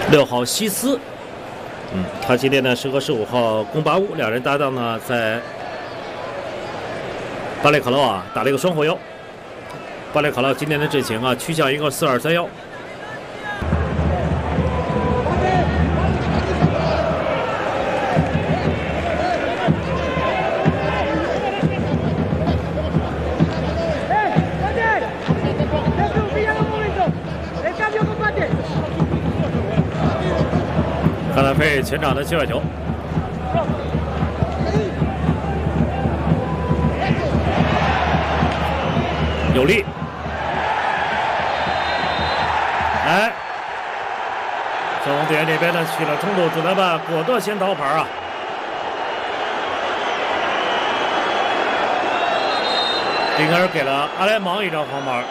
6号西斯，他今天呢是和15号宫巴乌两人搭档呢，在巴列卡洛啊打了一个双火药。巴列卡洛今天的阵型啊趋向一个4-2-3-1。卡纳菲前场的界外球，有力，来，小红队员这边呢去了通路，主裁判果断先掏牌啊！丁格尔给了阿莱芒一张黄牌。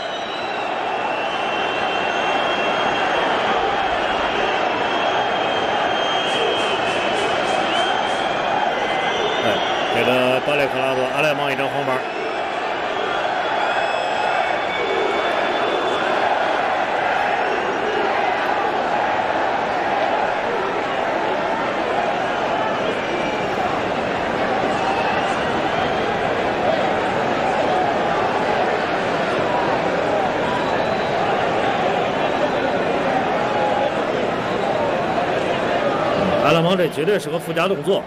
给了巴列卡拉多阿莱芒一张黄牌。阿莱芒这绝对是个附加动作。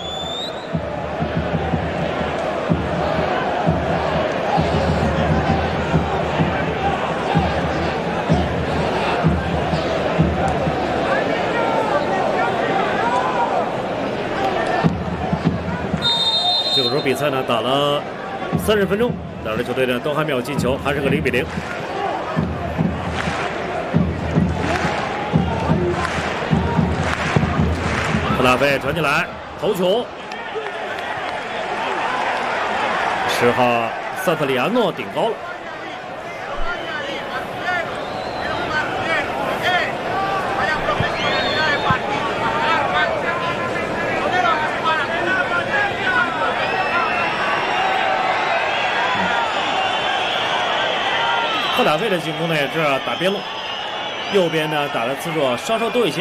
这个时候比赛呢打了30分钟，两支球队呢都还没有进球，还是个0-0。克拉菲传进来，头球，10号萨特里亚诺顶高了。克拉菲的进攻呢也是打边路，右边呢打的次数稍稍多一些。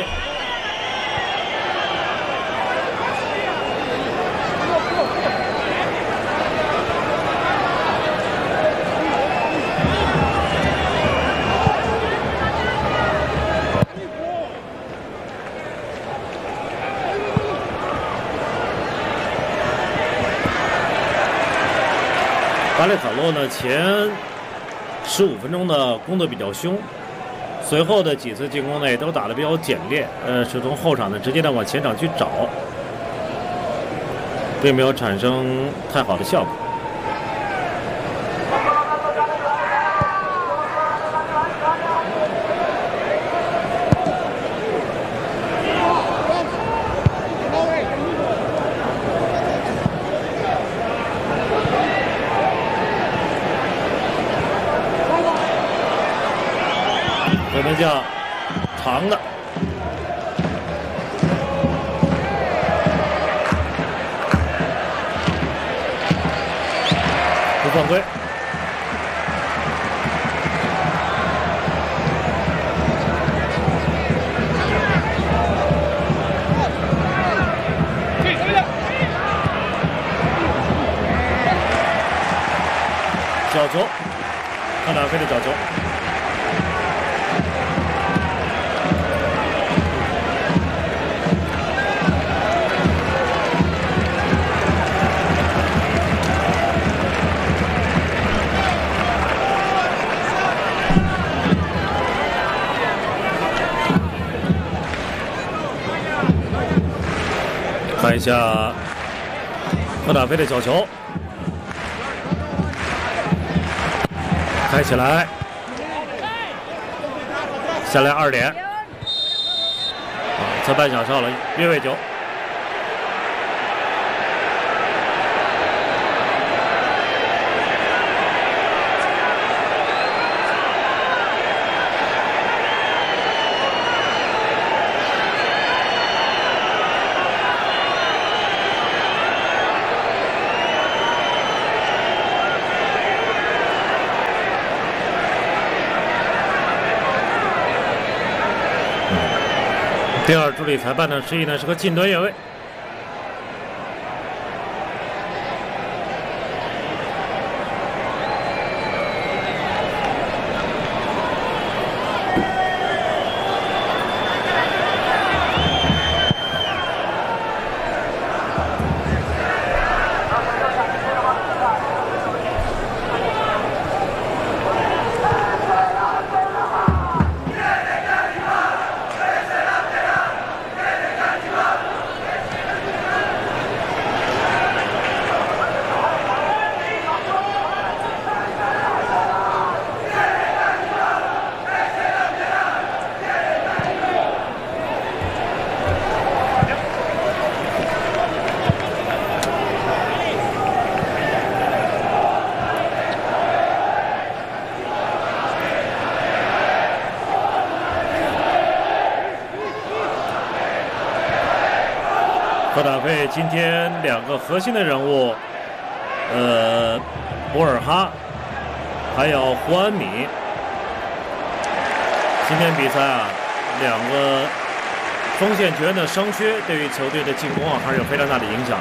巴列卡洛呢前15分钟的攻得比较凶，随后的几次进攻呢也都打得比较简练，是从后场呢直接的往前场去找，并没有产生太好的效果。我们叫长的，不犯规。角球，看纳菲的角球。看一下科纳菲的角球，开起来，下来2点，裁判响哨了，越位球。 第二助理裁判呢，示意呢是个近端越位。赫塔费今天2个核心的人物，博尔哈，还有胡安米。今天比赛啊，2个锋线球员的伤缺，对于球队的进攻啊还是有非常大的影响的。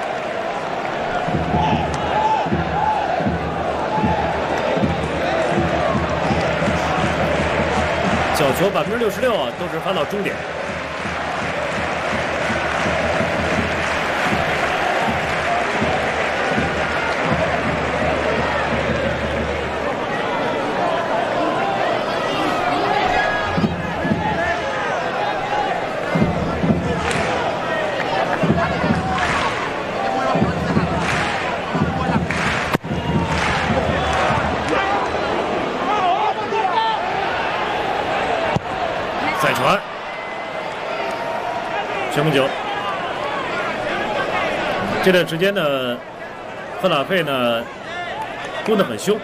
角球66%啊，都是翻到终点。再传，全部球。这段时间呢，赫塔费呢攻得很凶。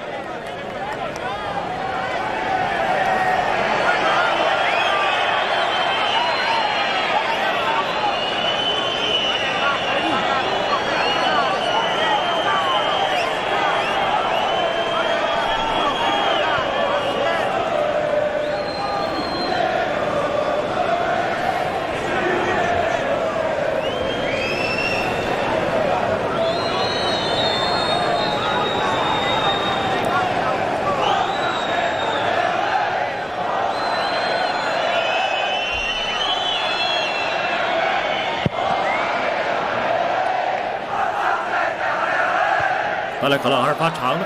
巴莱克劳还是发长的，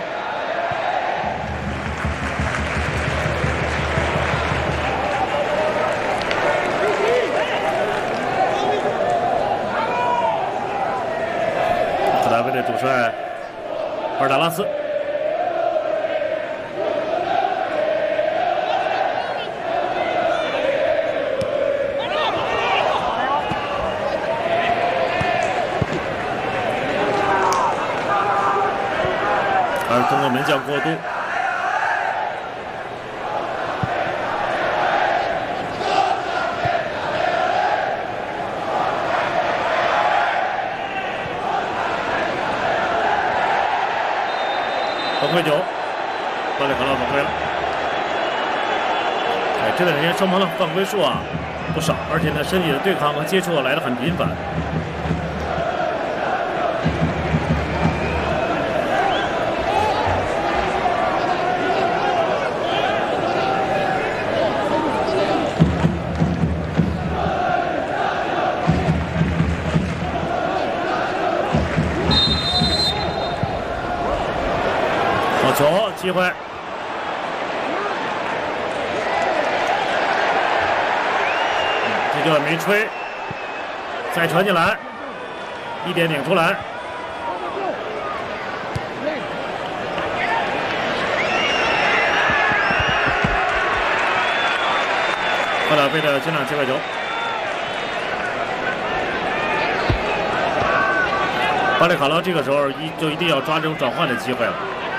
赫塔费的主帅巴尔达拉斯。而通过门将过渡，犯规球，巴里卡拉犯规了。这段时间双方的犯规数啊不少，而且呢身体的对抗和接触来得很频繁。球机会，这就没吹，再传进来，1点顶出来。赫塔费的前场切块球，巴里卡劳这个时候就一定要抓这种转换的机会了。